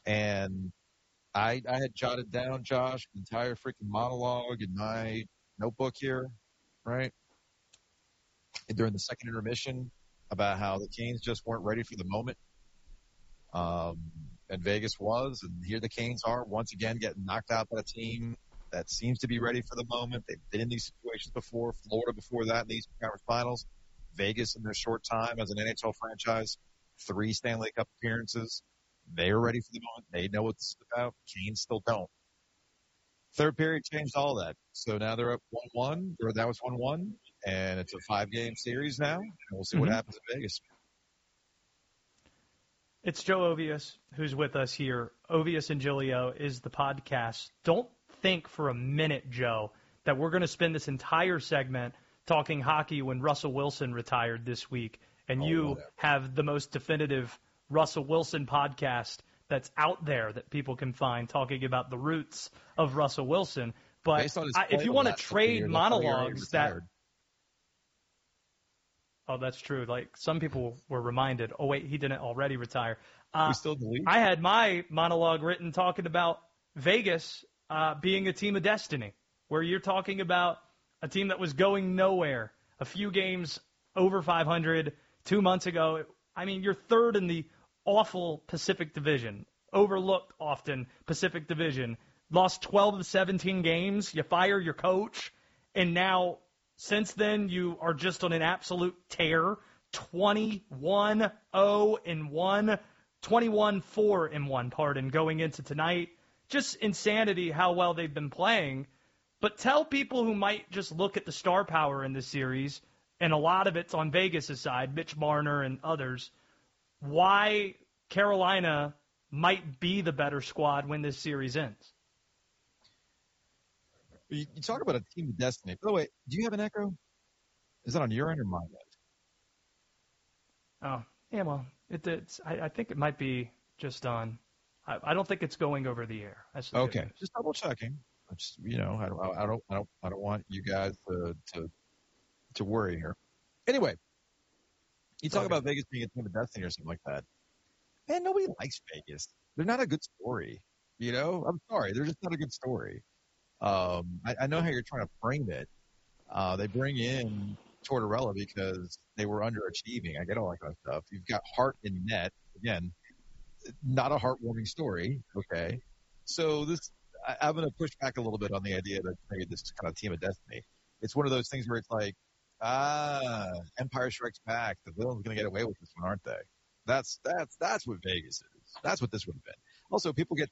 And I had jotted down, Josh, the entire freaking monologue in my notebook here, right? During the second intermission about how the Canes just weren't ready for the moment. And Vegas was, and here the Canes are once again getting knocked out by a team that seems to be ready for the moment. They've been in these situations before. Florida before that in the Eastern Conference Finals. Vegas in their short time as an NHL franchise, 3 Stanley Cup appearances. They're ready for the moment. They know what this is about. Canes still don't. Third period changed all that. So now they're up 1-1, or that was 1-1, and it's a 5-game series now. And we'll see what happens in Vegas. It's Joe Ovius who's with us here. Ovius and Giglio is the podcast. Don't think for a minute, Joe, that we're going to spend this entire segment talking hockey when Russell Wilson retired this week, and you have the most definitive Russell Wilson podcast that's out there that people can find talking about the roots of Russell Wilson. But if you want to trade monologues Oh, that's true. Like, some people were reminded, oh, wait, he didn't already retire. We still believe. I had my monologue written talking about Vegas being a team of destiny, where you're talking about a team that was going nowhere. A few games over 500 2 months ago. I mean, you're third in the awful Pacific Division, overlooked often Pacific Division. Lost 12 of 17 games. You fire your coach, and now – since then, you are just on an absolute tear, 21-0-1, 21-4-1, going into tonight. Just insanity how well they've been playing. But tell people who might just look at the star power in this series, and a lot of it's on Vegas' side, Mitch Marner and others, why Carolina might be the better squad when this series ends. You talk about a team of destiny. By the way, do you have an echo? Is that on your end or my end? Oh, yeah, well, I think it might be just on. I don't think it's going over the air. That's the okay. Just double checking. Just, I don't want you guys to worry here. Anyway, you talk about Vegas being a team of destiny or something like that. Man, nobody likes Vegas. They're not a good story. I'm sorry, they're just not a good story. I know how you're trying to frame it. They bring in Tortorella because they were underachieving. I get all that kind of stuff. You've got Hart in net. Again, not a heartwarming story. Okay. So I'm going to push back a little bit on the idea that maybe this is kind of team of destiny. It's one of those things where it's like, Empire Strikes Back. The villain's going to get away with this one, aren't they? That's what Vegas is. That's what this would have been. Also,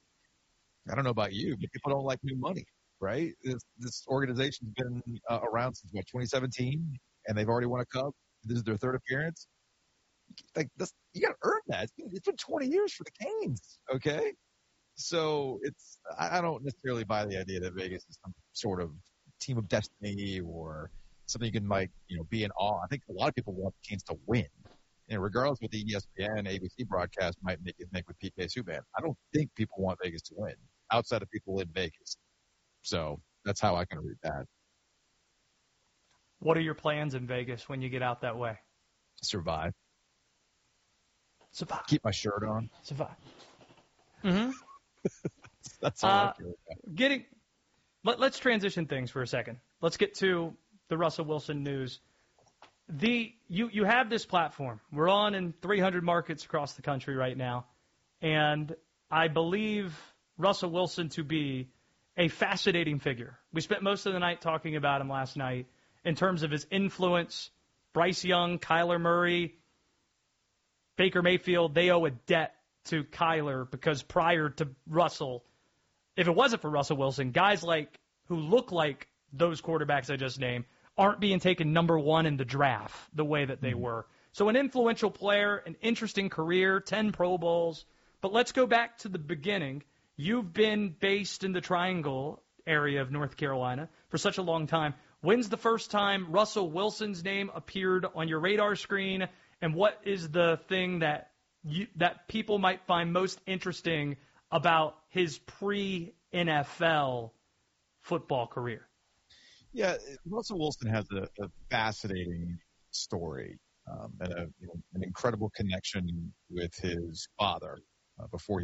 I don't know about you, but people don't like new money. Right? This organization's been around since, 2017, and they've already won a cup. This is their third appearance. Like this, you got to earn that. It's been 20 years for the Canes, okay? So I don't necessarily buy the idea that Vegas is some sort of team of destiny or something you can, be in awe. I think a lot of people want the Canes to win. And regardless of what the ESPN, ABC broadcast might make with PK Subban, I don't think people want Vegas to win outside of people in Vegas. So that's how I can read that. What are your plans in Vegas when you get out that way? Survive. Survive. Keep my shirt on. Survive. Mm-hmm. That's all I care about. Let's transition things for a second. Let's get to the Russell Wilson news. You have this platform. We're on in 300 markets across the country right now, and I believe Russell Wilson to be a fascinating figure. We spent most of the night talking about him last night in terms of his influence. Bryce Young, Kyler Murray, Baker Mayfield, they owe a debt to Kyler because prior to Russell, if it wasn't for Russell Wilson, guys who look like those quarterbacks I just named aren't being taken number one in the draft the way that they were. So an influential player, an interesting career, 10 Pro Bowls. But let's go back to the beginning. You've been based in the Triangle area of North Carolina for such a long time. When's the first time Russell Wilson's name appeared on your radar screen, and what is the thing that people might find most interesting about his pre-NFL football career? Yeah, Russell Wilson has a fascinating story and an incredible connection with his father before he